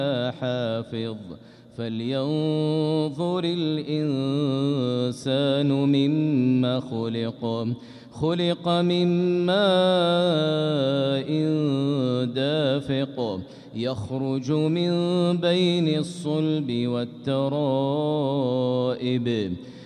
حافظ فلينظر الإنسان مما خلق من ماء دافق يخرج من بين الصلب والترائب